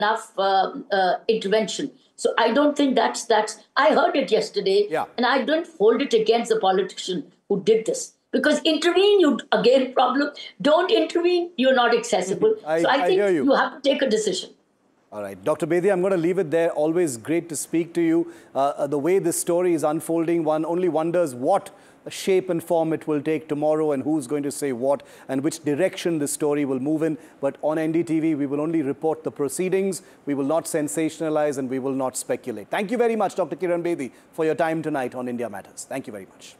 enough intervention. So I don't think that's. I heard it yesterday, Yeah. and I don't hold it against the politician who did this. Because intervene, you again problem. Don't intervene, you're not accessible. So I think hear you. you have to take a decision. All right, Dr. Bedi, I'm going to leave it there. Always great to speak to you. The way this story is unfolding, one only wonders what shape and form it will take tomorrow and who's going to say what and which direction the story will move in. But on NDTV, we will only report the proceedings. We will not sensationalize and we will not speculate. Thank you very much, Dr. Kiran Bedi, for your time tonight on India Matters. Thank you very much.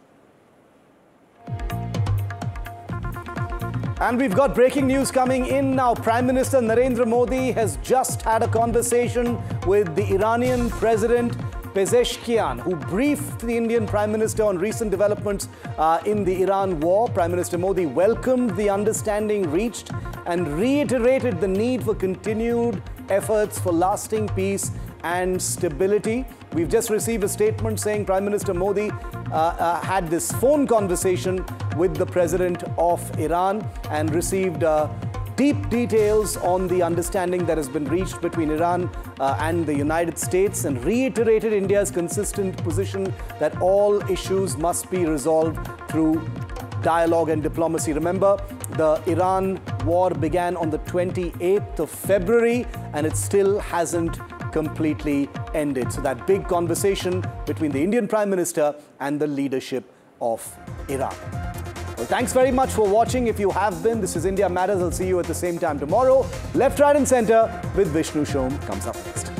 And we've got breaking news coming in now. Prime Minister Narendra Modi has just had a conversation with the Iranian President Pezeshkian, who briefed the Indian Prime Minister on recent developments in the Iran war. Prime Minister Modi welcomed the understanding reached and reiterated the need for continued efforts for lasting peace and stability. We've just received a statement saying Prime Minister Modi had this phone conversation with the President of Iran and received deep details on the understanding that has been reached between Iran and the United States, and reiterated India's consistent position that all issues must be resolved through dialogue and diplomacy. Remember, the Iran war began on the 28th of February and it still hasn't completely ended. So that big conversation between the Indian Prime Minister and the leadership of Iran. Well, thanks very much for watching. If you have been, this is India Matters. I'll see you at the same time tomorrow. Left, right and center with Vishnu Shom comes up next.